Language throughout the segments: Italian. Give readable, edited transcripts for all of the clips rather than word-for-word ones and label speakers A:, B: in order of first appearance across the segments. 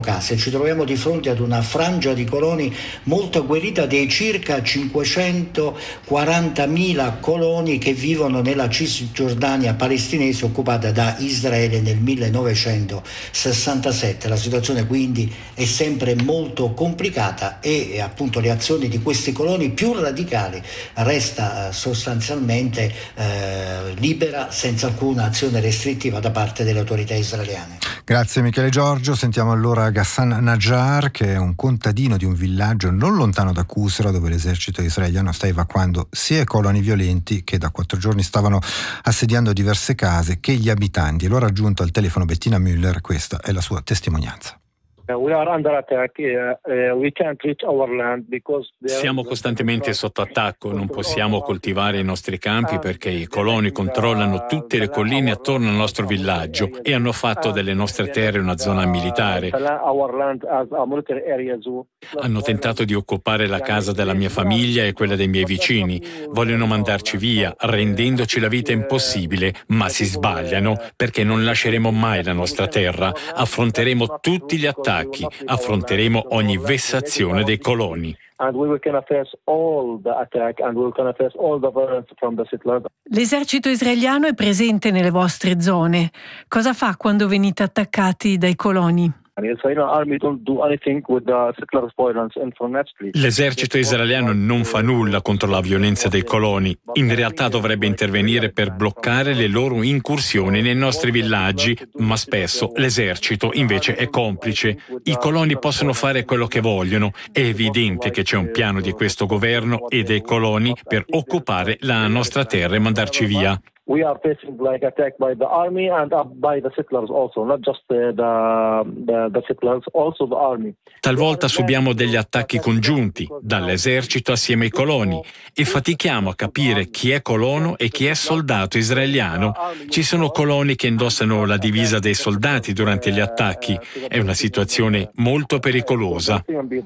A: case. Ci troviamo di fronte ad una frangia di coloni molto agguerrita dei circa 540.000 coloni che vivono nella Cisgiordania palestinese occupata da Israele nel 1967. La situazione quindi è sempre molto complicata e appunto le azioni di questi coloni più radicali resta sostanzialmente libera, senza alcuna azione restrittiva da parte delle autorità israeliane.
B: Grazie Michele Giorgio. Sentiamo allora Ghassan Najjar, che è un contadino di un villaggio non lontano da Qusra, dove l'esercito israeliano sta evacuando sia i coloni violenti che da 4 giorni stavano assediando diverse case che gli abitanti. Lo ha raggiunto al telefono Bettina Müller, questa è la sua testimonianza.
C: Siamo costantemente sotto attacco, non possiamo coltivare i nostri campi perché i coloni controllano tutte le colline attorno al nostro villaggio e hanno fatto delle nostre terre una zona militare. Hanno tentato di occupare la casa della mia famiglia e quella dei miei vicini. Vogliono mandarci via, rendendoci la vita impossibile, ma si sbagliano perché non lasceremo mai la nostra terra. Affronteremo tutti gli attacchi. Affronteremo ogni vessazione dei coloni.
D: L'esercito israeliano è presente nelle vostre zone. Cosa fa quando venite attaccati dai coloni?
C: L'esercito israeliano non fa nulla contro la violenza dei coloni. In realtà dovrebbe intervenire per bloccare le loro incursioni nei nostri villaggi, ma spesso l'esercito invece è complice. I coloni possono fare quello che vogliono. È evidente che c'è un piano di questo governo e dei coloni per occupare la nostra terra e mandarci via.
E: We are facing attack by the army and by the settlers also, not just the settlers, also the army.
C: Talvolta subiamo degli attacchi congiunti dall'esercito assieme ai coloni e fatichiamo a capire chi è colono e chi è soldato israeliano. Ci sono coloni che indossano la divisa dei soldati durante gli attacchi. È una situazione molto pericolosa.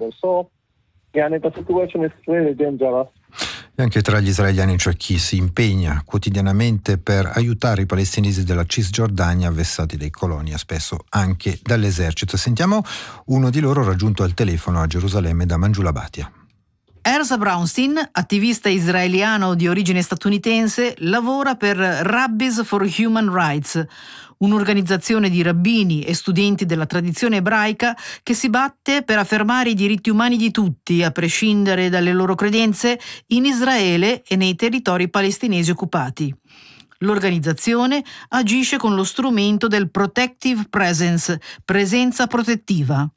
B: E anche tra gli israeliani c'è chi si impegna quotidianamente per aiutare i palestinesi della Cisgiordania vessati dai coloni e spesso anche dall'esercito. Sentiamo uno di loro raggiunto al telefono a Gerusalemme da Manjula Bhatia.
F: Ezra Brownstein, attivista israeliano di origine statunitense, lavora per Rabbis for Human Rights, un'organizzazione di rabbini e studenti della tradizione ebraica che si batte per affermare i diritti umani di tutti, a prescindere dalle loro credenze, in Israele e nei territori palestinesi occupati. L'organizzazione agisce con lo strumento del Protective Presence, presenza protettiva.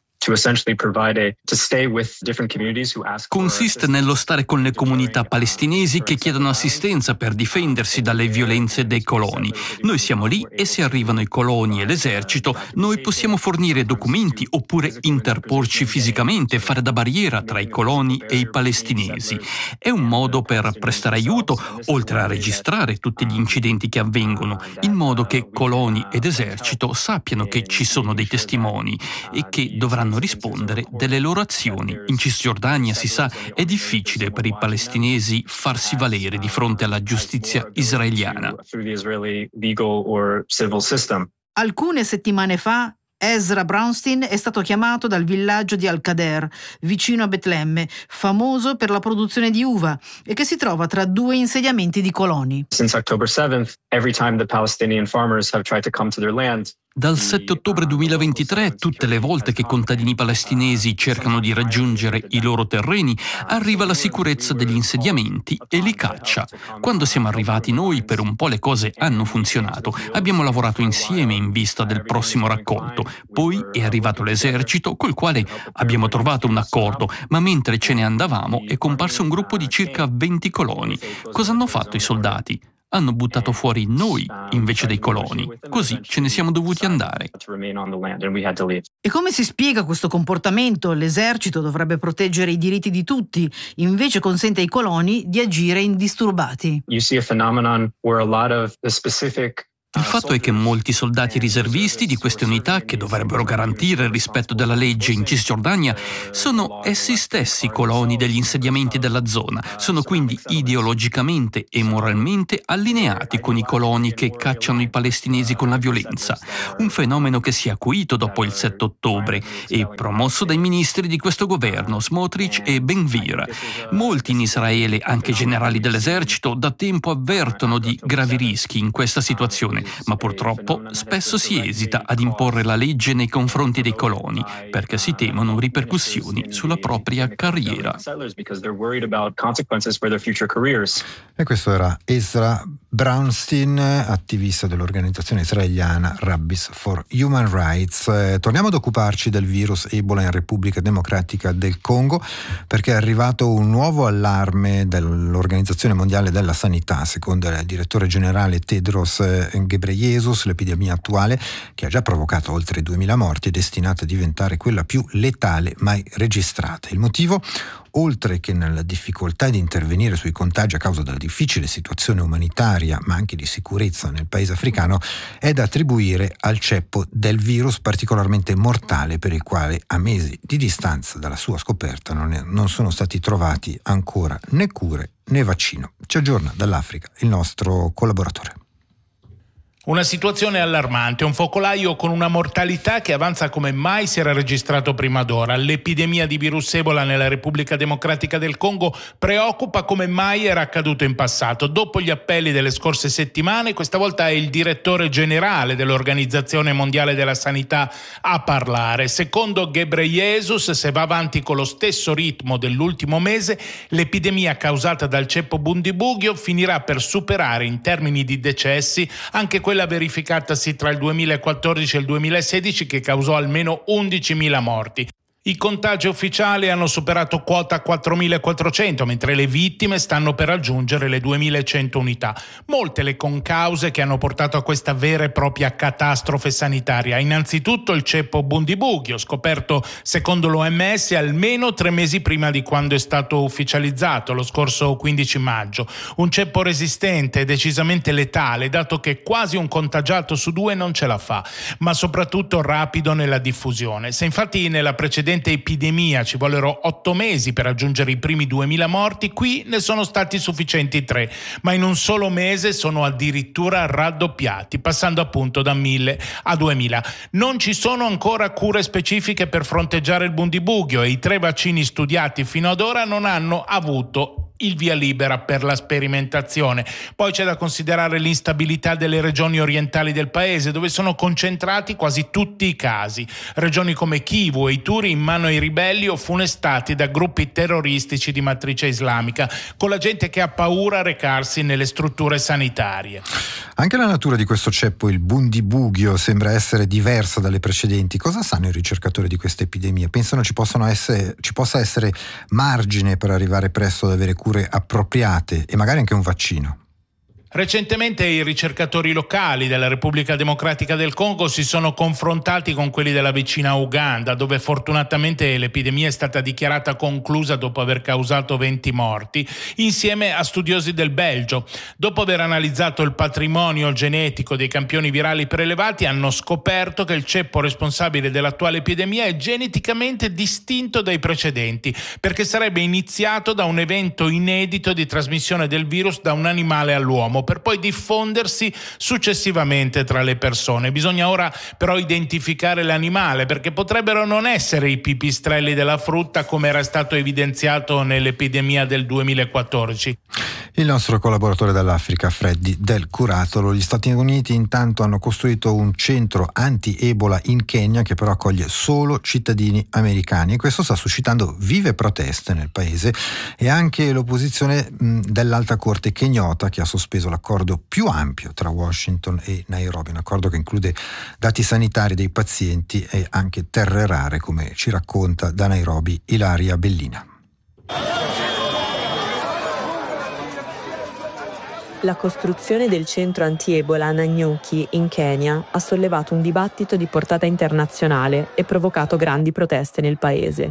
G: Consiste nello stare con le comunità palestinesi che chiedono assistenza per difendersi dalle violenze dei coloni. Noi siamo lì e se arrivano i coloni e l'esercito, noi possiamo fornire documenti oppure interporci fisicamente, fare da barriera tra i coloni e i palestinesi. È un modo per prestare aiuto, oltre a registrare tutti gli incidenti che avvengono, in modo che coloni ed esercito sappiano che ci sono dei testimoni e che dovranno rispondere delle loro azioni. In Cisgiordania, si sa, è difficile per i palestinesi farsi valere di fronte alla giustizia israeliana.
F: Alcune settimane fa Ezra Brownstein è stato chiamato dal villaggio di Al-Qader, vicino a Betlemme, famoso per la produzione di uva e che si trova tra 2 insediamenti di coloni.
H: Since October 7th, every time the Palestinian farmers have tried to come to their land,
G: Dal 7 ottobre 2023, tutte le volte che contadini palestinesi cercano di raggiungere i loro terreni, arriva la sicurezza degli insediamenti e li caccia. Quando siamo arrivati noi, per un po' le cose hanno funzionato. Abbiamo lavorato insieme in vista del prossimo raccolto. Poi è arrivato l'esercito, col quale abbiamo trovato un accordo, ma mentre ce ne andavamo è comparso un gruppo di circa 20 coloni. Cosa hanno fatto i soldati? Hanno buttato fuori noi invece dei coloni. Così ce ne siamo dovuti andare.
F: E come si spiega questo comportamento? L'esercito dovrebbe proteggere i diritti di tutti, invece consente ai coloni di agire indisturbati.
H: you see a phenomenon where a lot of the specific
G: Il fatto è che molti soldati riservisti di queste unità, che dovrebbero garantire il rispetto della legge in Cisgiordania, sono essi stessi coloni degli insediamenti della zona. Sono quindi ideologicamente e moralmente allineati con i coloni che cacciano i palestinesi con la violenza. Un fenomeno che si è acuito dopo il 7 ottobre e promosso dai ministri di questo governo, Smotrich e Ben Gvir. Molti in Israele, anche generali dell'esercito, da tempo avvertono di gravi rischi in questa situazione, ma purtroppo spesso si esita ad imporre la legge nei confronti dei coloni perché si temono ripercussioni sulla propria carriera.
B: E questo era Ezra Brownstein, attivista dell'organizzazione israeliana Rabbis for Human Rights. Torniamo ad occuparci del virus Ebola in Repubblica Democratica del Congo, perché è arrivato un nuovo allarme dell'Organizzazione Mondiale della Sanità. Secondo il direttore generale Tedros Ghebreyesus, l'epidemia attuale, che ha già provocato oltre 2000 morti, è destinata a diventare quella più letale mai registrata. Il motivo? Oltre che nella difficoltà di intervenire sui contagi a causa della difficile situazione umanitaria, ma anche di sicurezza nel paese africano, è da attribuire al ceppo del virus particolarmente mortale, per il quale a mesi di distanza dalla sua scoperta non sono stati trovati ancora né cure né vaccino. Ci aggiorna dall'Africa il nostro collaboratore.
I: Una situazione allarmante, un focolaio con una mortalità che avanza come mai si era registrato prima d'ora. L'epidemia di virus Ebola nella Repubblica Democratica del Congo preoccupa come mai era accaduto in passato. Dopo gli appelli delle scorse settimane, questa volta è il direttore generale dell'Organizzazione Mondiale della Sanità a parlare. Secondo Ghebreyesus, se va avanti con lo stesso ritmo dell'ultimo mese, l'epidemia causata dal ceppo Bundibugyo finirà per superare in termini di decessi anche quella verificatasi tra il 2014 e il 2016, che causò almeno 11.000 morti. I contagi ufficiali hanno superato quota 4.400, mentre le vittime stanno per raggiungere le 2.100 unità. Molte le concause che hanno portato a questa vera e propria catastrofe sanitaria. Innanzitutto il ceppo Bundibugyo, scoperto secondo l'OMS almeno 3 mesi prima di quando è stato ufficializzato, lo scorso 15 maggio. Un ceppo resistente e decisamente letale, dato che quasi un contagiato su 2 non ce la fa, ma soprattutto rapido nella diffusione. Se infatti nella precedente epidemia ci vollero 8 mesi per raggiungere i primi 2.000 morti, qui ne sono stati sufficienti 3, ma in un solo mese sono addirittura raddoppiati, passando appunto da 1.000 a 2.000. Non ci sono ancora cure specifiche per fronteggiare il Bundibugyo e i 3 vaccini studiati fino ad ora non hanno avuto il via libera per la sperimentazione. Poi c'è da considerare l'instabilità delle regioni orientali del paese, dove sono concentrati quasi tutti i casi. Regioni come Kivu e Ituri in mano ai ribelli o funestati da gruppi terroristici di matrice islamica, con la gente che ha paura a recarsi nelle strutture sanitarie.
B: Anche la natura di questo ceppo, il Bundibugyo, sembra essere diversa dalle precedenti. Cosa sanno i ricercatori di questa epidemia? Pensano ci possa essere margine per arrivare presto ad avere cure appropriate e magari anche un vaccino?
I: Recentemente i ricercatori locali della Repubblica Democratica del Congo si sono confrontati con quelli della vicina Uganda, dove fortunatamente l'epidemia è stata dichiarata conclusa dopo aver causato 20 morti, insieme a studiosi del Belgio. Dopo aver analizzato il patrimonio genetico dei campioni virali prelevati, hanno scoperto che il ceppo responsabile dell'attuale epidemia è geneticamente distinto dai precedenti, perché sarebbe iniziato da un evento inedito di trasmissione del virus da un animale all'uomo, per poi diffondersi successivamente tra le persone. Bisogna ora però identificare l'animale, perché potrebbero non essere i pipistrelli della frutta come era stato evidenziato nell'epidemia del 2014.
B: Il nostro collaboratore dall'Africa, Freddy Del Curatolo. Gli Stati Uniti intanto hanno costruito un centro anti-Ebola in Kenya che però accoglie solo cittadini americani, e questo sta suscitando vive proteste nel paese e anche l'opposizione dell'Alta Corte kenyota, che ha sospeso l'accordo più ampio tra Washington e Nairobi, un accordo che include dati sanitari dei pazienti e anche terre rare, come ci racconta da Nairobi Ilaria Bellina.
J: La costruzione del centro anti-Ebola a Nanyuki, in Kenya, ha sollevato un dibattito di portata internazionale e provocato grandi proteste nel paese.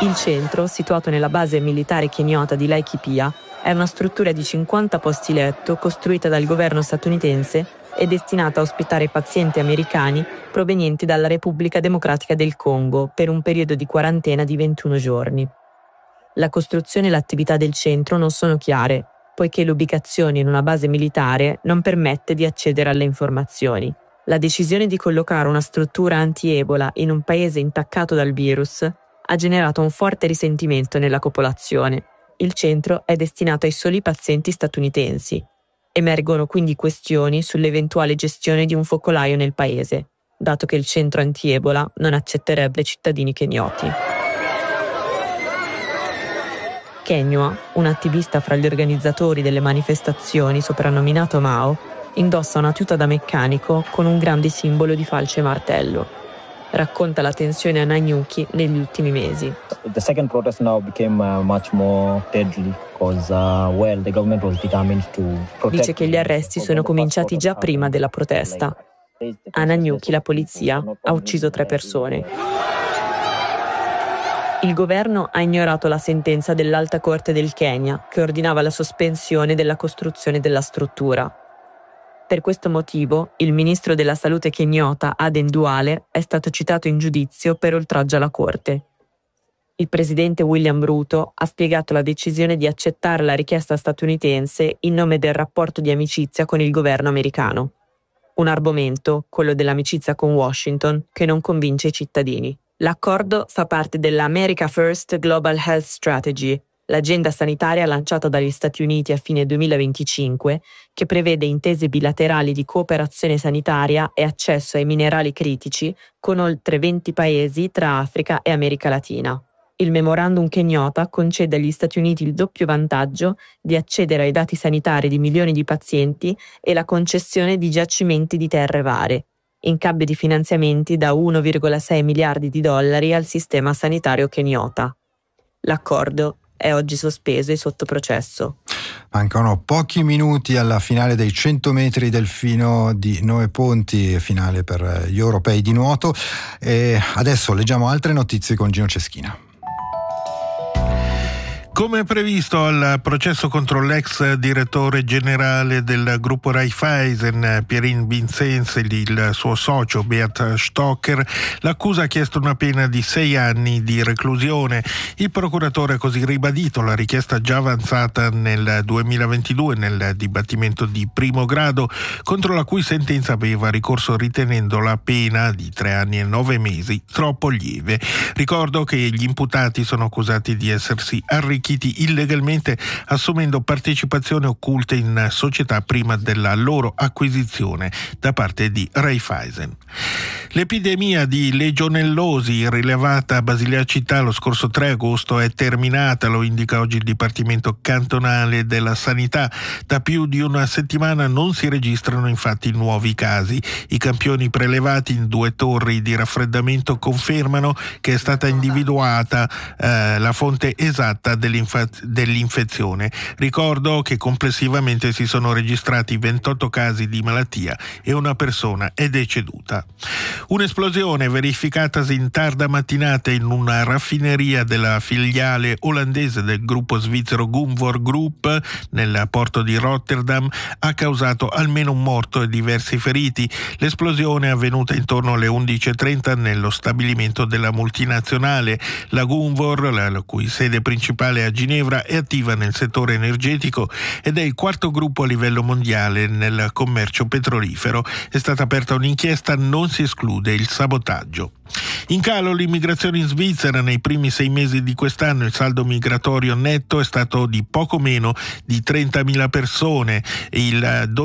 J: Il centro, situato nella base militare keniota di Laikipia, è una struttura di 50 posti letto costruita dal governo statunitense e destinata a ospitare pazienti americani provenienti dalla Repubblica Democratica del Congo per un periodo di quarantena di 21 giorni. La costruzione e l'attività del centro non sono chiare, poiché l'ubicazione in una base militare non permette di accedere alle informazioni. La decisione di collocare una struttura anti-Ebola in un paese intaccato dal virus ha generato un forte risentimento nella popolazione. Il centro è destinato ai soli pazienti statunitensi. Emergono quindi questioni sull'eventuale gestione di un focolaio nel paese, dato che il centro anti-Ebola non accetterebbe cittadini kenioti. Kenyua, un attivista fra gli organizzatori delle manifestazioni soprannominato Mao, indossa una tuta da meccanico con un grande simbolo di falce e martello. Racconta la tensione a Nanyuki negli ultimi mesi.
K: The second protest now became much more deadly because the government was determined to protect.
J: Dice che gli arresti sono cominciati già prima della protesta. A Nanyuki la polizia ha ucciso 3 persone. Il governo ha ignorato la sentenza dell'Alta Corte del Kenya che ordinava la sospensione della costruzione della struttura. Per questo motivo, il ministro della salute kenyota, Aden Duale, è stato citato in giudizio per oltraggio alla Corte. Il presidente William Ruto ha spiegato la decisione di accettare la richiesta statunitense in nome del rapporto di amicizia con il governo americano. Un argomento, quello dell'amicizia con Washington, che non convince i cittadini. L'accordo fa parte dell'America First Global Health Strategy, l'agenda sanitaria lanciata dagli Stati Uniti a fine 2025, che prevede intese bilaterali di cooperazione sanitaria e accesso ai minerali critici con oltre 20 paesi tra Africa e America Latina. Il memorandum kenyota concede agli Stati Uniti il doppio vantaggio di accedere ai dati sanitari di milioni di pazienti e la concessione di giacimenti di terre rare, in cambio di finanziamenti da 1,6 miliardi di dollari al sistema sanitario kenyota. L'accordo è oggi sospeso e sotto processo.
B: Mancano pochi minuti alla finale dei 100 metri delfino di Noè Ponti, finale per gli europei di nuoto. E adesso leggiamo altre notizie con Gino Ceschina.
L: Come previsto al processo contro l'ex direttore generale del gruppo Raiffeisen, Pierin Vincenzi, il suo socio Beat Stocker, l'accusa ha chiesto una pena di 6 anni di reclusione. Il procuratore ha così ribadito la richiesta già avanzata nel 2022 nel dibattimento di primo grado, contro la cui sentenza aveva ricorso ritenendo la pena di 3 anni e 9 mesi troppo lieve. Ricordo che gli imputati sono accusati di essersi arricchiti illegalmente assumendo partecipazioni occulte in società prima della loro acquisizione da parte di Raiffeisen. L'epidemia di legionellosi rilevata a Basilea Città lo scorso 3 agosto è terminata, lo indica oggi il Dipartimento Cantonale della Sanità. Da più di una settimana non si registrano infatti nuovi casi. I campioni prelevati in 2 torri di raffreddamento confermano che è stata individuata la fonte esatta dell'infezione. Ricordo che complessivamente si sono registrati 28 casi di malattia e una persona è deceduta. Un'esplosione verificatasi in tarda mattinata in una raffineria della filiale olandese del gruppo svizzero Gunvor Group nel porto di Rotterdam ha causato almeno un morto e diversi feriti. L'esplosione è avvenuta intorno alle 11:30 nello stabilimento della multinazionale. La Gunvor, la cui sede principale a Ginevra, è attiva nel settore energetico ed è il 4º gruppo a livello mondiale nel commercio petrolifero. È stata aperta un'inchiesta, non si esclude il sabotaggio. In calo l'immigrazione in Svizzera. Nei primi 6 mesi di quest'anno il saldo migratorio netto è stato di poco meno di 30.000 persone, il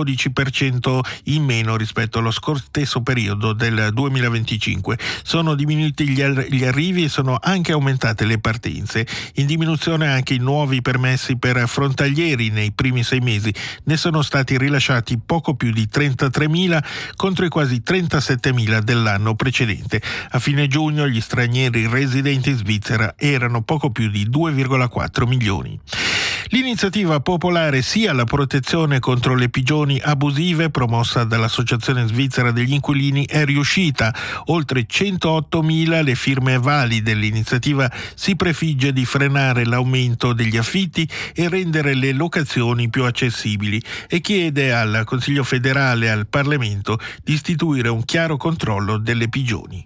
L: 12% in meno rispetto allo stesso periodo del 2025. Sono diminuiti gli arrivi e sono anche aumentate le partenze. In diminuzione anche i nuovi permessi per frontalieri. Nei primi 6 mesi ne sono stati rilasciati poco più di 33.000 contro i quasi 37.000 dell'anno precedente. A fine giugno gli stranieri residenti in Svizzera erano poco più di 2,4 milioni. L'iniziativa popolare sia la protezione contro le pigioni abusive promossa dall'Associazione Svizzera degli Inquilini è riuscita. Oltre 108.000 le firme valide. L'iniziativa si prefigge di frenare l'aumento degli affitti e rendere le locazioni più accessibili e chiede al Consiglio federale e al Parlamento di istituire un chiaro controllo delle pigioni.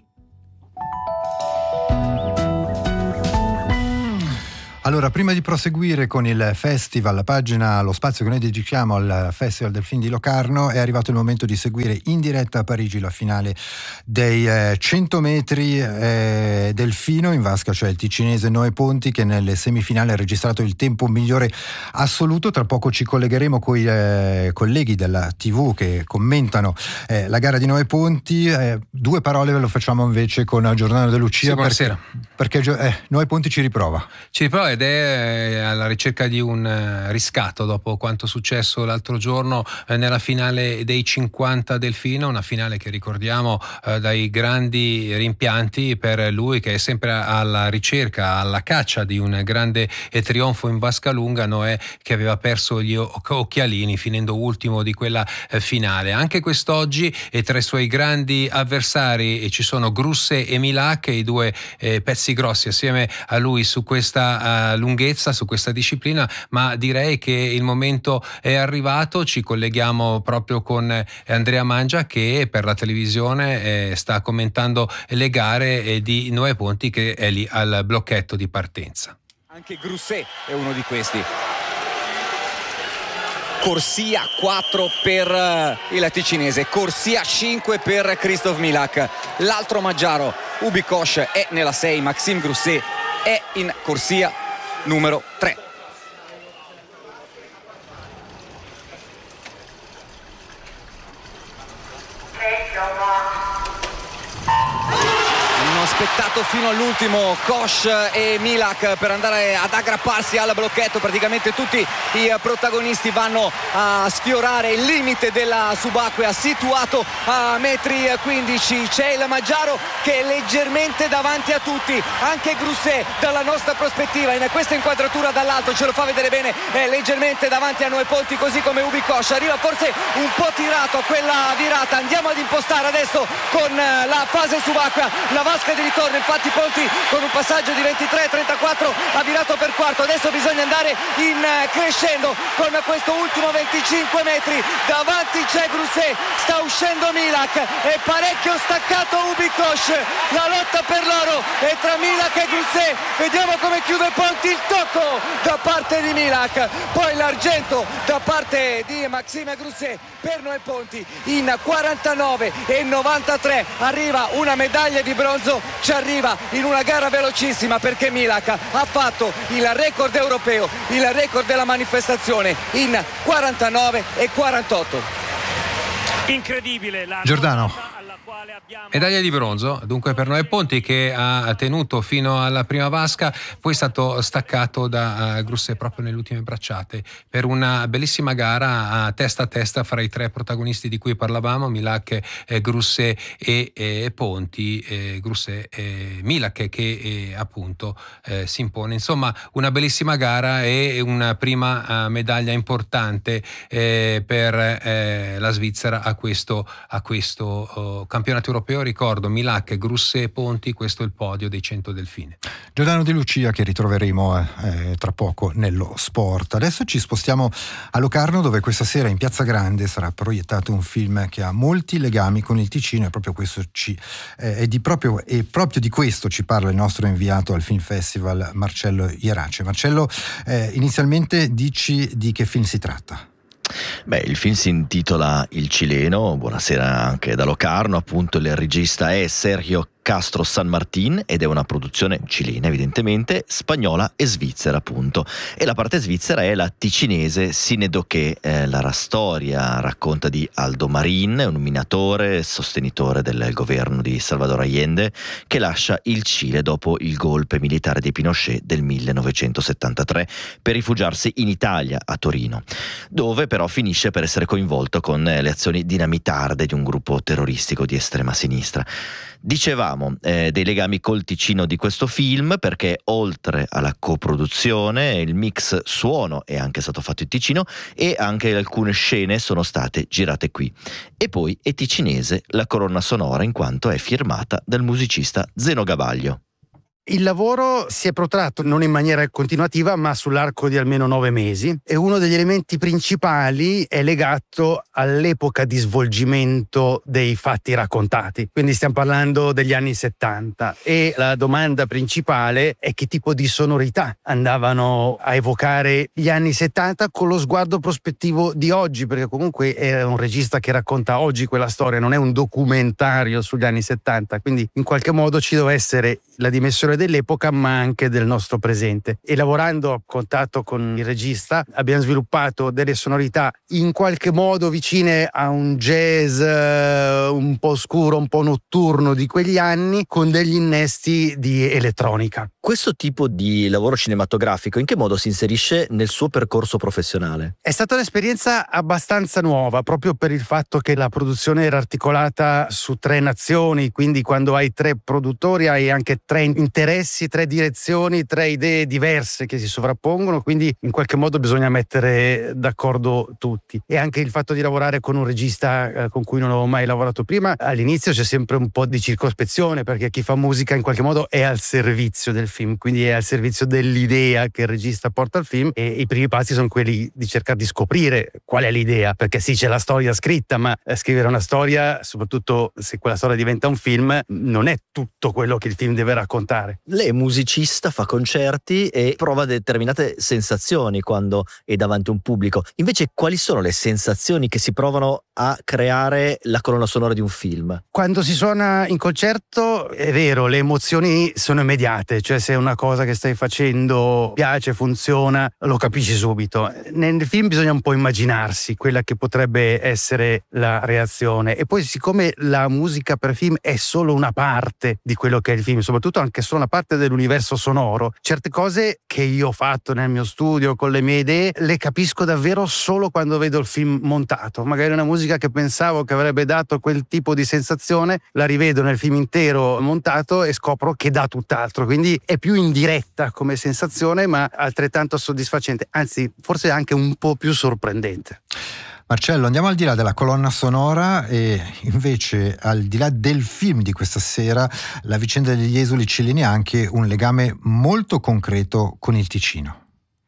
B: Allora, prima di proseguire con il festival, la pagina, lo spazio che noi dedichiamo al Festival del Film di Locarno, è arrivato il momento di seguire in diretta a Parigi la finale dei 100 metri delfino in vasca, cioè il ticinese Noè Ponti, che nelle semifinali ha registrato il tempo migliore assoluto. Tra poco ci collegheremo con i colleghi della TV che commentano la gara di Noè Ponti. Due parole ve lo facciamo invece con Giordano De Lucia.
M: Sì, buonasera.
B: Perché Noè Ponti ci riprova.
M: Ed è alla ricerca di un riscatto dopo quanto successo l'altro giorno nella finale dei 50 delfino, una finale che ricordiamo dai grandi rimpianti per lui, che è sempre alla ricerca, alla caccia di un grande trionfo in vasca lunga. Noè che aveva perso gli occhialini finendo ultimo di quella finale. Anche quest'oggi tra i suoi grandi avversari ci sono Grousset e Milak, i due pezzi grossi assieme a lui su questa lunghezza, su questa disciplina, ma direi che il momento è arrivato. Ci colleghiamo proprio con Andrea Mangia, che per la televisione sta commentando le gare di Noè Ponti, che è lì al blocchetto di partenza.
N: Anche Grousset è uno di questi. Corsia 4 per il ticinese, corsia 5 per Christophe Milak. L'altro maggiaro, Ubikosh, è nella 6, Maxime Grousset è in corsia numero 3. Aspettato fino all'ultimo Kosh e Milak per andare ad aggrapparsi al blocchetto. Praticamente tutti i protagonisti vanno a sfiorare il limite della subacquea situato a metri 15. C'è il Maggiaro che è leggermente davanti a tutti, anche Grousset dalla nostra prospettiva in questa inquadratura dall'alto ce lo fa vedere bene, è leggermente davanti a Noè Ponti, così come Ubikosh. Arriva forse un po' tirato a quella virata. Andiamo ad impostare adesso con la fase subacquea, la vasca di ritorno. Infatti Ponti con un passaggio di 23-34 ha virato per quarto. Adesso bisogna andare in crescendo con questo ultimo 25 metri. Davanti c'è Grousset, sta uscendo Milak, è parecchio staccato Ubikosh. La lotta per l'oro è tra Milak e Grousset. Vediamo come chiude Ponti, il tocco da parte di Milak, poi l'argento da parte di Maxime Grousset per Noè Ponti in 49 e 93. Arriva una medaglia di bronzo, ci arriva in una gara velocissima perché Milak ha fatto il record europeo, il record della manifestazione in 49 e 48.
O: Incredibile
B: Giordano.
M: Medaglia di bronzo dunque per Noè Ponti, che ha tenuto fino alla prima vasca, poi è stato staccato da Grousset proprio nelle ultime bracciate per una bellissima gara a testa fra i tre protagonisti di cui parlavamo, Milak, Grousset e Ponti. Grousset e Milak che appunto si impone. Insomma, una bellissima gara e una prima medaglia importante per la Svizzera a questo campionato europeo. Ricordo Milak, Grousset e Ponti, questo è il podio dei 100 delfine.
B: Giordano De Lucia, che ritroveremo tra poco nello sport. Adesso ci spostiamo a Locarno, dove questa sera in Piazza Grande sarà proiettato un film che ha molti legami con il Ticino, e proprio questo proprio di questo ci parla il nostro inviato al Film Festival, Marcello Ierace. Marcello, inizialmente dici di che film si tratta?
P: Beh, il film si intitola Il Cileno. Buonasera anche da Locarno. Appunto, il regista è Sergio Castro San Martín ed è una produzione cilena, evidentemente, spagnola e svizzera, appunto. E la parte svizzera è la ticinese Sinedoché. La storia racconta di Aldo Marín, un minatore, sostenitore del governo di Salvador Allende, che lascia il Cile dopo il golpe militare di Pinochet del 1973 per rifugiarsi in Italia, a Torino, dove però finisce per essere coinvolto con le azioni dinamitarde di un gruppo terroristico di estrema sinistra. Dicevamo dei legami col Ticino di questo film, perché oltre alla coproduzione il mix suono è anche stato fatto in Ticino e anche alcune scene sono state girate qui. E poi è ticinese la colonna sonora, in quanto è firmata dal musicista Zeno Gabaglio.
O: Il lavoro si è protratto non in maniera continuativa, ma sull'arco di almeno 9 mesi, e uno degli elementi principali è legato all'epoca di svolgimento dei fatti raccontati. Quindi stiamo parlando degli anni 70, e la domanda principale è che tipo di sonorità andavano a evocare gli anni 70 con lo sguardo prospettivo di oggi, perché comunque è un regista che racconta oggi quella storia, non è un documentario sugli anni 70, quindi in qualche modo ci deve essere la dimensione dell'epoca ma anche del nostro presente. E lavorando a contatto con il regista abbiamo sviluppato delle sonorità in qualche modo vicine a un jazz un po' scuro, un po' notturno di quegli anni, con degli innesti di elettronica.
N: Questo tipo di lavoro cinematografico in che modo si inserisce nel suo percorso professionale?
O: È stata un'esperienza abbastanza nuova, proprio per il fatto che la produzione era articolata su 3 nazioni, quindi quando hai 3 produttori hai anche 3 interessi, 3 direzioni, 3 idee diverse che si sovrappongono, quindi in qualche modo bisogna mettere d'accordo tutti. E anche il fatto di lavorare con un regista con cui non avevo mai lavorato prima, all'inizio c'è sempre un po' di circospezione, perché chi fa musica in qualche modo è al servizio del film, quindi è al servizio dell'idea che il regista porta al film, e i primi passi sono quelli di cercare di scoprire qual è l'idea, perché sì, c'è la storia scritta, ma scrivere una storia, soprattutto se quella storia diventa un film, non è tutto quello che il film deve raccontare.
N: Lei è musicista, fa concerti e prova determinate sensazioni quando è davanti a un pubblico. Invece quali sono le sensazioni che si provano a creare la colonna sonora di un film?
O: Quando si suona in concerto è vero, le emozioni sono immediate, cioè se una cosa che stai facendo piace, funziona, lo capisci subito. Nel film bisogna un po' immaginarsi quella che potrebbe essere la reazione, e poi siccome la musica per film è solo una parte di quello che è il film, soprattutto anche solo una parte dell'universo sonoro, certe cose che io ho fatto nel mio studio con le mie idee le capisco davvero solo quando vedo il film montato. Magari una musica che pensavo che avrebbe dato quel tipo di sensazione la rivedo nel film intero montato e scopro che dà tutt'altro, quindi è più indiretta come sensazione ma altrettanto soddisfacente, anzi forse anche un po' più sorprendente.
B: Marcello, andiamo al di là della colonna sonora e invece al di là del film di questa sera, la vicenda degli esuli cileni ha anche un legame molto concreto con il Ticino.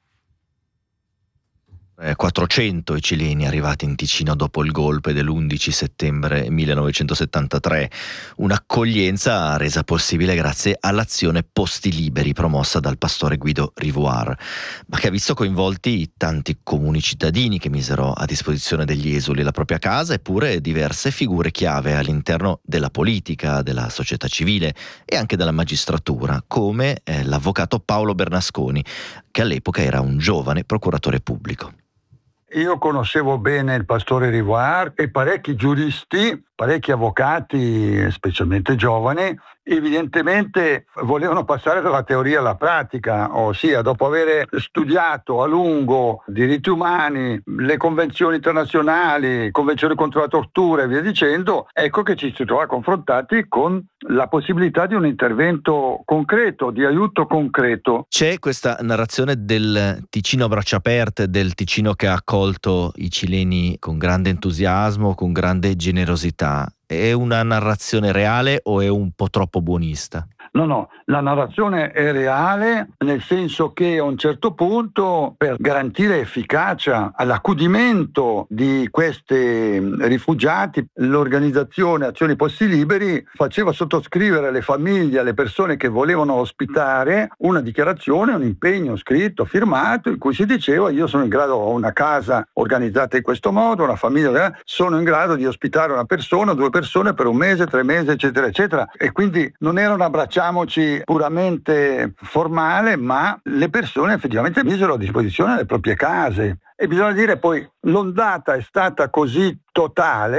P: 400 i cileni arrivati in Ticino dopo il golpe dell'11 settembre 1973, un'accoglienza resa possibile grazie all'azione Posti Liberi promossa dal pastore Guido Rivoire, ma che ha visto coinvolti tanti comuni cittadini che misero a disposizione degli esuli la propria casa, eppure diverse figure chiave all'interno della politica, della società civile e anche della magistratura, come l'avvocato Paolo Bernasconi, che all'epoca era un giovane procuratore pubblico.
Q: Io conoscevo bene il pastore Rivoire e parecchi giuristi, parecchi avvocati, specialmente giovani, evidentemente volevano passare dalla teoria alla pratica, ossia dopo aver studiato a lungo diritti umani, le convenzioni internazionali, convenzioni contro la tortura e via dicendo, ecco che ci si trova confrontati con la possibilità di un intervento concreto, di aiuto concreto.
N: C'è questa narrazione del Ticino a braccia aperte, del Ticino che ha accolto i cileni con grande entusiasmo, con grande generosità. È una narrazione reale o è un po' troppo buonista?
Q: No, la narrazione è reale, nel senso che a un certo punto, per garantire efficacia all'accudimento di questi rifugiati, l'organizzazione Azioni Posti Liberi faceva sottoscrivere alle famiglie, alle persone che volevano ospitare, una dichiarazione, un impegno scritto, firmato, in cui si diceva: io sono in grado, ho una casa organizzata in questo modo, una famiglia, sono in grado di ospitare una persona, 2 persone per 1 mese, 3 mesi, eccetera, eccetera. E quindi non era un abbracciamoci puramente formale, ma le persone effettivamente misero a disposizione le proprie case. E bisogna dire poi, l'ondata è stata così totale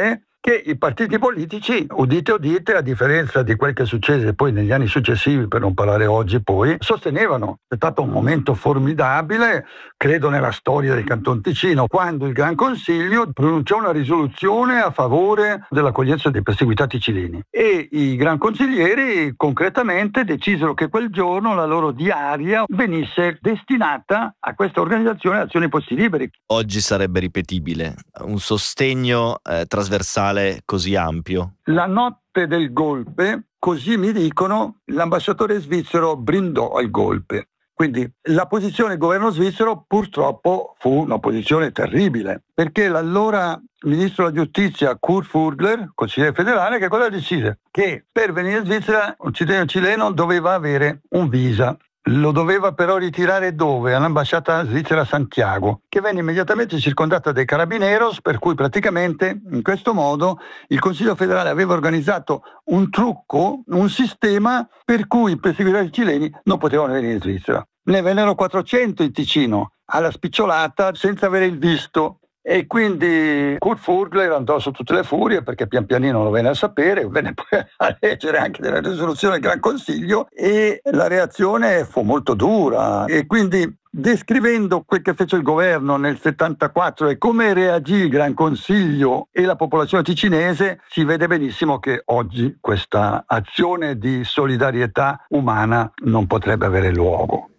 Q: che i partiti politici, udite udite, a differenza di quel che succede poi negli anni successivi, per non parlare oggi poi, sostenevano. È stato un momento formidabile, credo nella storia del Canton Ticino, quando il Gran Consiglio pronunciò una risoluzione a favore dell'accoglienza dei perseguitati cileni e i Gran Consiglieri concretamente decisero che quel giorno la loro diaria venisse destinata a questa organizzazione Azioni Posti Liberi.
P: Oggi sarebbe ripetibile un sostegno trasversale così ampio?
Q: La notte del golpe, così mi dicono, l'ambasciatore svizzero brindò al golpe. Quindi la posizione del governo svizzero purtroppo fu una posizione terribile, perché l'allora ministro della giustizia Kurt Furgler, consigliere federale, che cosa decise? Che per venire in Svizzera un cittadino cileno doveva avere un visa. Lo doveva però ritirare dove? All'ambasciata svizzera a Santiago, che venne immediatamente circondata dai carabineros, per cui praticamente in questo modo il Consiglio federale aveva organizzato un trucco, un sistema per cui i perseguitati cileni non potevano venire in Svizzera. Ne vennero 400 in Ticino, alla spicciolata, senza avere il visto. E quindi Kurt Furgler andò su tutte le furie, perché pian pianino lo venne a sapere, venne poi a leggere anche della risoluzione del Gran Consiglio e la reazione fu molto dura. E quindi, descrivendo quel che fece il governo nel 74 e come reagì il Gran Consiglio e la popolazione ticinese, si vede benissimo che oggi questa azione di solidarietà umana non potrebbe avere luogo.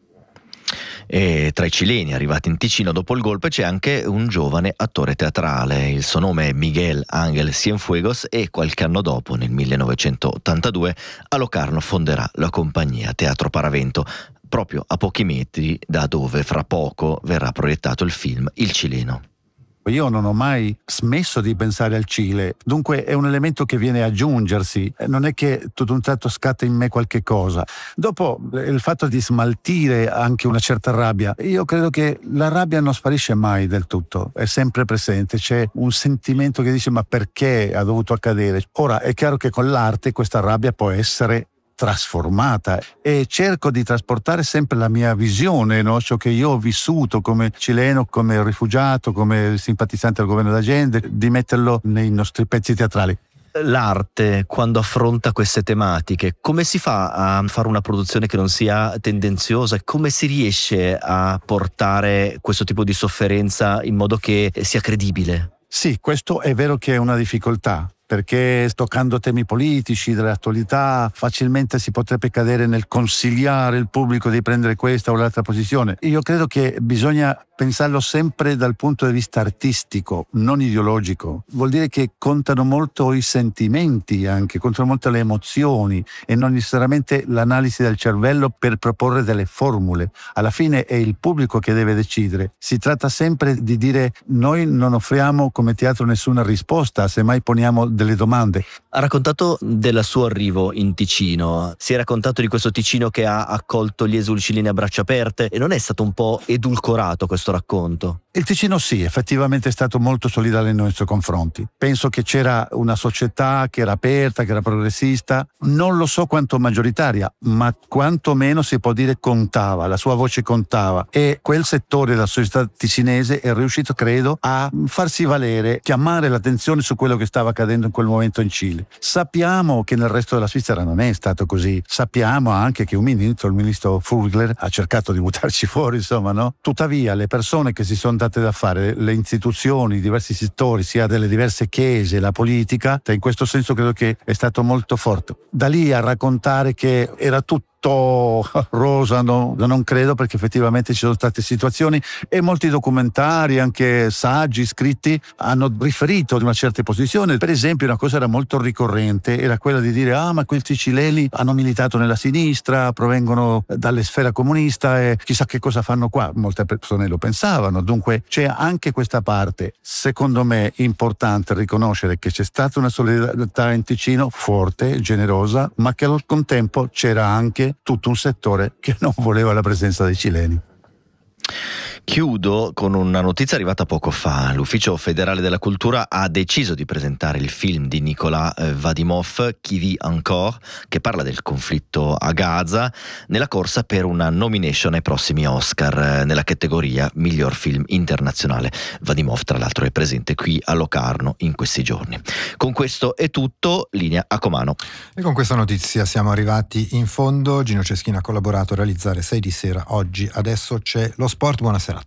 P: E tra i cileni arrivati in Ticino dopo il golpe c'è anche un giovane attore teatrale. Il suo nome è Miguel Ángel Cienfuegos e qualche anno dopo, nel 1982, a Locarno fonderà la compagnia Teatro Paravento, proprio a pochi metri da dove fra poco verrà proiettato il film Il Cileno.
R: Io non ho mai smesso di pensare al Cile, dunque è un elemento che viene ad aggiungersi, non è che tutto un tratto scatta in me qualche cosa. Dopo il fatto di smaltire anche una certa rabbia, io credo che la rabbia non sparisce mai del tutto, è sempre presente, c'è un sentimento che dice ma perché ha dovuto accadere? Ora è chiaro che con l'arte questa rabbia può essere trasformata e cerco di trasportare sempre la mia visione, no? Ciò che io ho vissuto come cileno, come rifugiato, come simpatizzante del governo d'Allende, di metterlo nei nostri pezzi teatrali.
P: L'arte, quando affronta queste tematiche, come si fa a fare una produzione che non sia tendenziosa? Come si riesce a portare questo tipo di sofferenza in modo che sia credibile?
R: Sì, questo è vero che è una difficoltà, perché toccando temi politici, dell'attualità, facilmente si potrebbe cadere nel consigliare il pubblico di prendere questa o l'altra posizione. Io credo che bisogna pensarlo sempre dal punto di vista artistico, non ideologico. Vuol dire che contano molto i sentimenti anche, contano molto le emozioni e non necessariamente l'analisi del cervello per proporre delle formule. Alla fine è il pubblico che deve decidere. Si tratta sempre di dire noi non offriamo come teatro nessuna risposta, semmai poniamo delle domande.
P: Ha raccontato del suo arrivo in Ticino, si è raccontato di questo Ticino che ha accolto gli esuli cileni a braccia aperte, e non è stato un po' edulcorato questo racconto?
R: Il Ticino sì, effettivamente è stato molto solidale nei nostri confronti. Penso che c'era una società che era aperta, che era progressista, non lo so quanto maggioritaria, ma quantomeno si può dire contava, la sua voce contava, e quel settore della società ticinese è riuscito, credo, a farsi valere, chiamare l'attenzione su quello che stava accadendo in quel momento in Cile. Sappiamo che nel resto della Svizzera non è stato così, sappiamo anche che il ministro Furgler, ha cercato di buttarci fuori, insomma, no? Tuttavia le persone che si sono date da fare, le istituzioni, i diversi settori, sia delle diverse chiese, la politica, in questo senso credo che è stato molto forte. Da lì a raccontare che era tutto rosa, no, non credo, perché effettivamente ci sono state situazioni e molti documentari, anche saggi scritti, hanno riferito di una certa posizione. Per esempio una cosa era molto ricorrente, era quella di dire ma questi cileni hanno militato nella sinistra, provengono dalle sfere comunista e chissà che cosa fanno qua. Molte persone lo pensavano, dunque c'è anche questa parte, secondo me importante riconoscere che c'è stata una solidarietà in Ticino forte, generosa, ma che al contempo c'era anche tutto un settore che non voleva la presenza dei cileni.
P: Chiudo con una notizia arrivata poco fa. L'Ufficio federale della cultura ha deciso di presentare il film di Nicolas Vadimov, Qui vit encore, che parla del conflitto a Gaza, nella corsa per una nomination ai prossimi Oscar nella categoria miglior film internazionale. Vadimov, tra l'altro, è presente qui a Locarno in questi giorni. Con questo è tutto, linea a Comano.
B: E con questa notizia siamo arrivati in fondo. Gino Ceschini ha collaborato a realizzare 6 di sera oggi. Adesso c'è lo sport. Buona serata.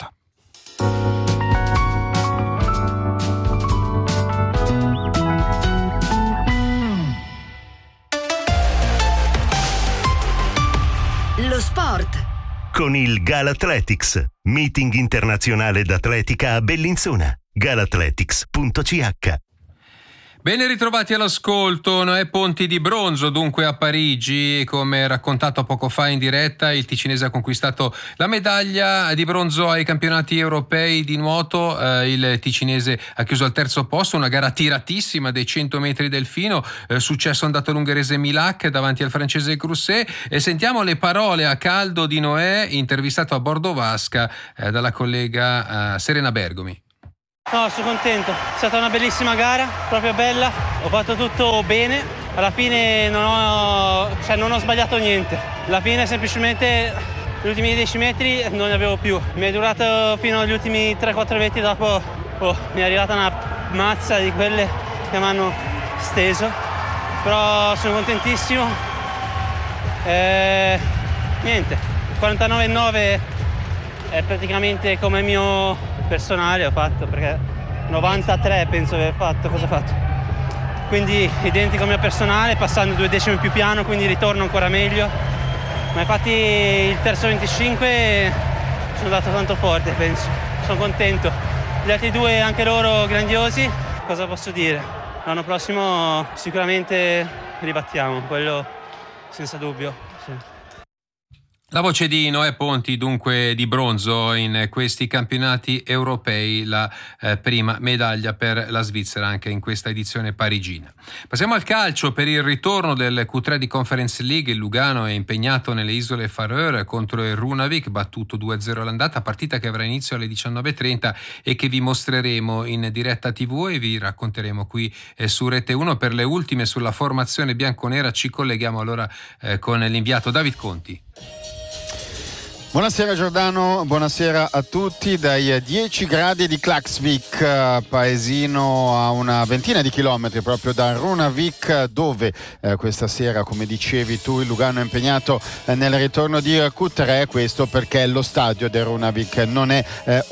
S: Lo sport con il Galathletics, meeting internazionale d'atletica a Bellinzona. galathletics.ch.
M: Ben ritrovati all'ascolto. Noè Ponti di bronzo dunque a Parigi. Come raccontato poco fa in diretta, il ticinese ha conquistato la medaglia di bronzo ai campionati europei di nuoto. Il ticinese ha chiuso al terzo posto, una gara tiratissima dei 100 metri delfino, successo andato all'ungherese Milak davanti al francese Grousset. E sentiamo le parole a caldo di Noè, intervistato a bordo vasca dalla collega Serena Bergomi.
T: No, sono contento, è stata una bellissima gara, proprio bella, ho fatto tutto bene, alla fine non ho sbagliato niente, alla fine semplicemente gli ultimi 10 metri non ne avevo più, mi è durato fino agli ultimi 3-4 metri, dopo mi è arrivata una mazza di quelle che mi hanno steso, però sono contentissimo, niente, 49,9 è praticamente come il mio personale ho fatto, perché 93 penso che cosa ho fatto, quindi identico al mio personale, passando 2 decimi più piano, quindi ritorno ancora meglio, ma infatti il terzo 25 sono andato tanto forte, penso, sono contento. Gli altri 2 anche loro grandiosi, cosa posso dire? L'anno prossimo sicuramente ribattiamo, quello senza dubbio, sì.
M: La voce di Noè Ponti, dunque di bronzo in questi campionati europei, la prima medaglia per la Svizzera anche in questa edizione parigina. Passiamo al calcio. Per il ritorno del Q3 di Conference League, il Lugano è impegnato nelle isole Faroe contro il Runavik, battuto 2-0 all'andata, partita che avrà inizio alle 19.30 e che vi mostreremo in diretta TV e vi racconteremo qui su Rete 1. Per le ultime sulla formazione bianconera ci colleghiamo allora con l'inviato David Conti.
U: Buonasera Giordano, buonasera a tutti. Dai 10 gradi di Klaksvik, paesino a una ventina di chilometri proprio da Runavik, dove questa sera, come dicevi tu, il Lugano è impegnato nel ritorno di Q3, questo perché lo stadio del Runavik non è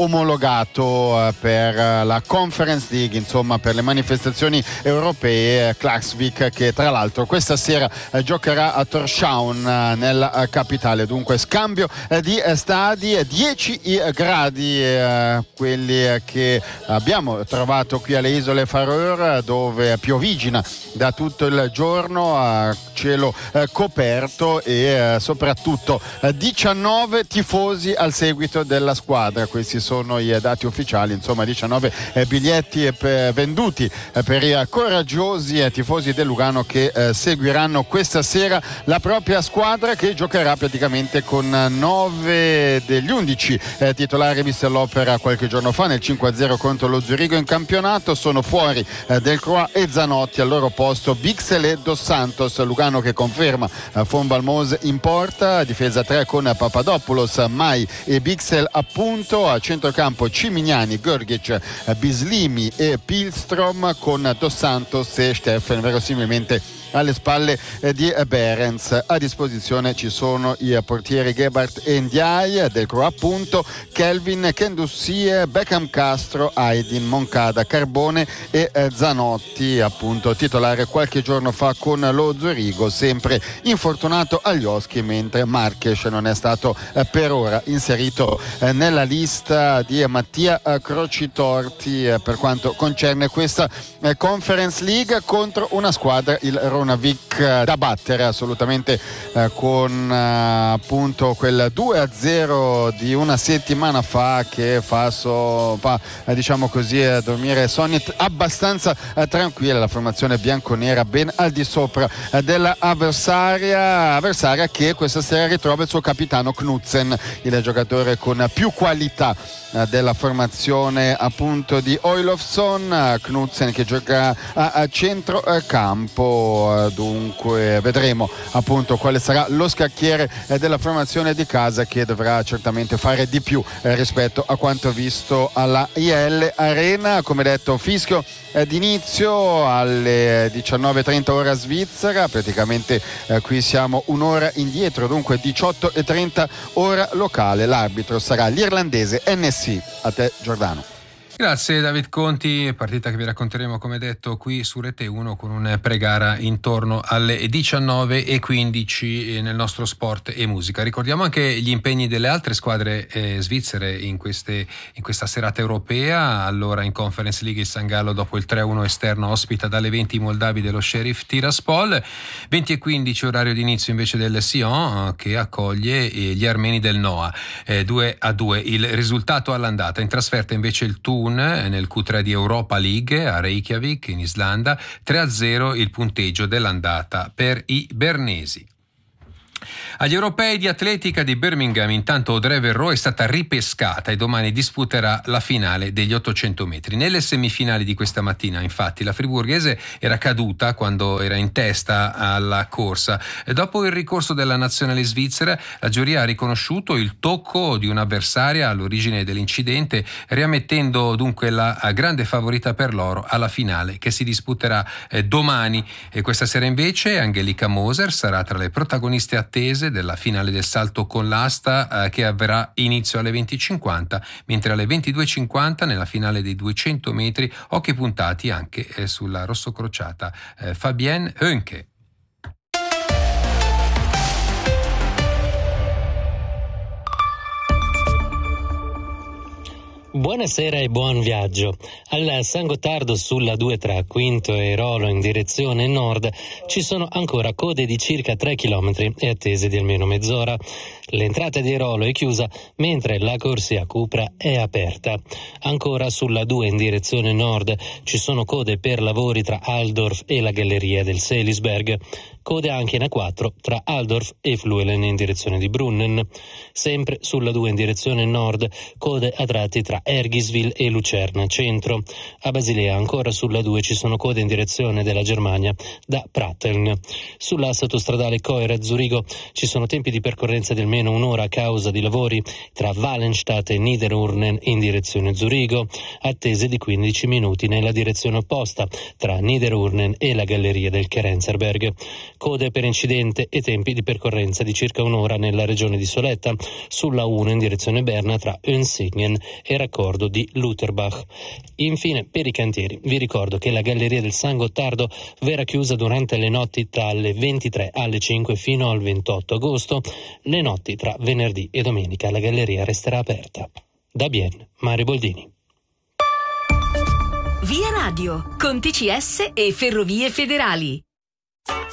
U: omologato per la Conference League, insomma per le manifestazioni europee. Klaksvik che tra l'altro questa sera giocherà a Tórshavn nella capitale, dunque scambio di stadi, 10 gradi quelli che abbiamo trovato qui alle isole Faroe, dove piovigina da tutto il giorno, cielo coperto e soprattutto 19 tifosi al seguito della squadra. Questi sono i dati ufficiali, insomma 19 biglietti venduti per i coraggiosi tifosi del Lugano che seguiranno questa sera la propria squadra, che giocherà praticamente con 9 degli 11 titolari visti all'opera qualche giorno fa nel 5-0 contro lo Zurigo in campionato. Sono fuori Del Croix e Zanotti, al loro posto Bixel e Dos Santos. Lugano che conferma Von Balmos in porta, difesa 3 con Papadopoulos, Mai e Bixel appunto, a centrocampo Cimignani, Görgic, Bislimi e Pilstrom, con Dos Santos e Steffen verosimilmente alle spalle di Behrens. A disposizione ci sono i portieri Gebhardt e Ndiaye, Del Croix appunto, Kelvin, Kendussie, Beckham Castro, Aydin, Moncada, Carbone e Zanotti, appunto titolare qualche giorno fa con lo Zurigo, sempre infortunato agli oschi, mentre Marques non è stato per ora inserito nella lista di Mattia Crocitorti per quanto concerne questa Conference League contro una squadra, il Runavik, da battere assolutamente con appunto quel 2-0 2-0 di una settimana fa, che fa diciamo così dormire sonni abbastanza tranquilla la formazione bianconera, ben al di sopra dell'avversaria che questa sera ritrova il suo capitano Knudsen, il giocatore con più qualità della formazione appunto di Olofsson. Knudsen che gioca a centrocampo, dunque vedremo appunto quale sarà lo scacchiere della formazione di casa, che dovrà certamente fare di più rispetto a quanto visto alla IL Arena. Come detto, fischio d'inizio alle 19:30 ora svizzera, praticamente qui siamo un'ora indietro, dunque 18:30 ora locale. L'arbitro sarà l'irlandese NC. A te Giordano.
M: Grazie David Conti, partita che vi racconteremo come detto qui su Rete 1 con un pre-gara intorno alle 19:15 nel nostro Sport e Musica. Ricordiamo anche gli impegni delle altre squadre svizzere in questa serata europea. Allora in Conference League il San Gallo dopo il 3-1 esterno ospita dalle 20 i moldavi dello Sheriff Tiraspol, 20:15 orario di inizio invece del Sion che accoglie gli armeni del Noah, 2-2 il risultato all'andata. In trasferta invece il Thun nel Q3 di Europa League a Reykjavik in Islanda, 3-0 il punteggio dell'andata per i bernesi. Agli europei di atletica di Birmingham intanto Audrey Verreau è stata ripescata e domani disputerà la finale degli 800 metri. Nelle semifinali di questa mattina infatti la friburghese era caduta quando era in testa alla corsa e dopo il ricorso della nazionale svizzera la giuria ha riconosciuto il tocco di un'avversaria all'origine dell'incidente, riammettendo dunque la grande favorita per l'oro alla finale che si disputerà domani. E questa sera invece Angelika Moser sarà tra le protagoniste attese della finale del salto con l'asta che avrà inizio alle 20:50, mentre alle 22:50 nella finale dei 200 metri occhi puntati anche sulla rossocrociata Fabienne Hönke.
A: Buonasera e buon viaggio. Al San Gottardo sulla 2 tra Quinto e Rolo in direzione nord ci sono ancora code di circa 3 km e attese di almeno mezz'ora. L'entrata di Rolo è chiusa mentre la corsia Cupra è aperta. Ancora sulla 2 in direzione nord ci sono code per lavori tra Altdorf e la galleria del Selisberg. Code anche in A4 tra Altdorf e Fluelen in direzione di Brunnen. Sempre sulla 2 in direzione nord, code a tratti tra Ergiswil e Lucerna centro. A Basilea ancora sulla 2 ci sono code in direzione della Germania da Pratteln. Sull'asse autostradale Coira-Zurigo ci sono tempi di percorrenza di almeno un'ora a causa di lavori tra Wallenstadt e Niederurnen in direzione Zurigo, attese di 15 minuti nella direzione opposta tra Niederurnen e la galleria del Kerenzerberg. Code per incidente e tempi di percorrenza di circa un'ora nella regione di Soletta, sulla 1 in direzione Berna tra Önsingen e raccordo di Lutherbach. Infine, per i cantieri, vi ricordo che la galleria del San Gottardo verrà chiusa durante le notti tra le 23 alle 5 fino al 28 agosto. Le notti tra venerdì e domenica la galleria resterà aperta. Da Bienne, Mari Boldini.
V: Via Radio, con TCS e Ferrovie Federali.